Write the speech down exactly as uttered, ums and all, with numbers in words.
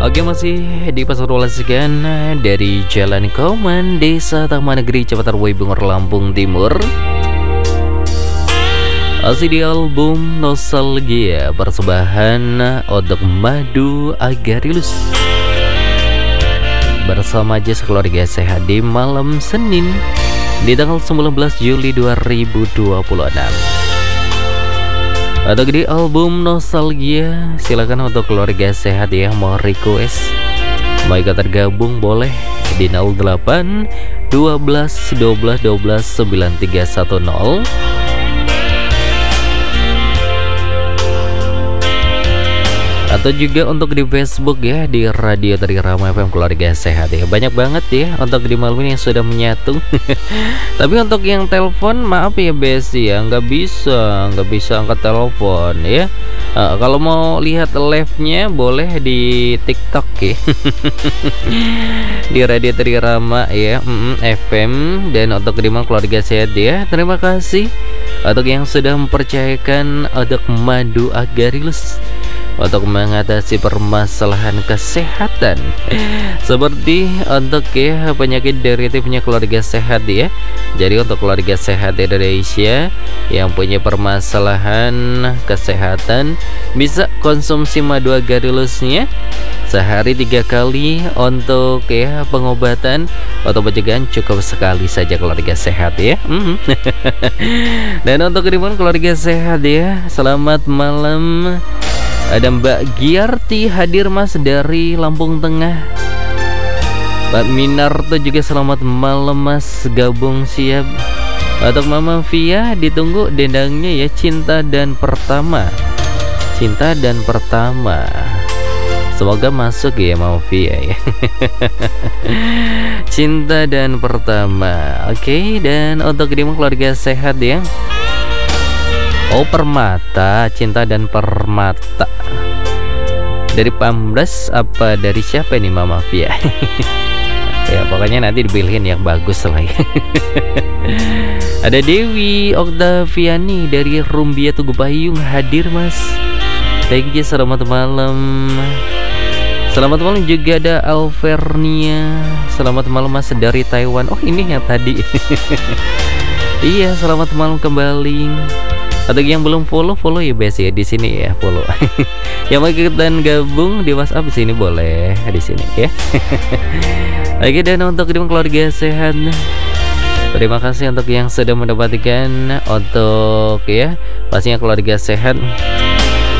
Oke, masih dipersonalisikan dari Jalan Kauman, Desa Taman Negeri, Kecamatan Wai Bungur, Lampung Timur. Masih di album Nostalgia, persembahan untuk Madu Agarilus bersama Jazz Keluarga Sehat di malam Senin di tanggal sembilan belas Juli dua ribu dua puluh enam. Atau di album Nostalgia, silakan untuk keluarga sehat yang mau request, mau ikut tergabung boleh di nol delapan dua belas dua belas dua belas sembilan tiga satu nol. Atau juga untuk di Facebook ya, di Radio Trirama F M Keluarga Sehat ya. Banyak banget ya untuk di malam ini yang sudah menyatu. Tapi untuk yang telepon, maaf ya Besi ya, nggak bisa, nggak bisa angkat telepon ya. Uh, kalau mau lihat live-nya boleh di TikTok ya. Di Radio Trirama ya, mm, F M. Dan untuk di Keluarga Sehat ya, terima kasih untuk yang sudah mempercayakan untuk Madu Agarilus untuk mengatasi permasalahan kesehatan seperti untuk ya penyakit derivatifnya keluarga sehat ya. Jadi untuk keluarga sehat Indonesia yang punya permasalahan kesehatan bisa konsumsi madu agarilusnya sehari tiga kali untuk ya pengobatan atau pencegahan, cukup sekali saja keluarga sehat ya. Mm-hmm. Dan untuk ribuan keluarga sehat ya, selamat malam. Ada Mbak Giarti hadir mas dari Lampung Tengah. Mbak Minarto juga selamat malam mas, gabung siap. Untuk Mama Via ditunggu dendangnya ya, cinta dan pertama. Cinta dan pertama. Semoga masuk ya Mama Via ya. Cinta dan pertama. Oke, dan untuk dimana keluarga sehat ya. Oh, Permata, cinta dan permata. Dari Pamdas apa dari siapa nih Mama Via? Ya pokoknya nanti dipilihin yang bagus lah ya. Ada Dewi Oktaviani dari Rumbia Tugu Payung hadir mas. Thank you, selamat malam. Selamat malam juga ada Alvernia. Selamat malam mas dari Taiwan. Oh ini yang tadi. Iya, selamat malam kembali. Atau yang belum follow, follow ya Bes ya, di sini ya follow. Yang mau ikutan gabung di WhatsApp di sini boleh di sini ya. Oke, dan untuk tim keluarga sehat, terima kasih untuk yang sudah mendapatkan untuk ya pastinya keluarga sehat.